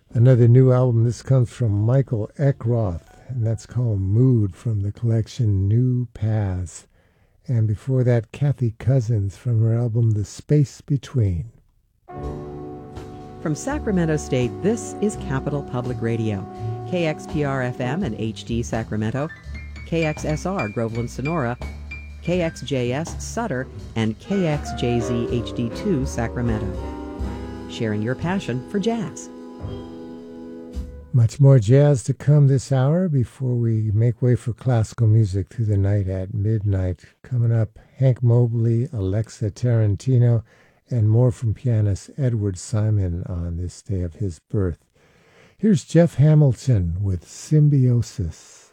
Another new album. This comes from Michael Eckroth, and that's called Mood from the collection New Paths. And before that, Kathy Cousins from her album The Space Between. From Sacramento State, this is Capital Public Radio, KXPR-FM and HD Sacramento, KXSR Groveland Sonora, KXJS Sutter, and KXJZ HD2 Sacramento. Sharing your passion for jazz. Much more jazz to come this hour before we make way for classical music through the night at midnight. Coming up, Hank Mobley, Alexa Tarantino, and more from pianist Edward Simon on this day of his birth. Here's Jeff Hamilton with Symbiosis.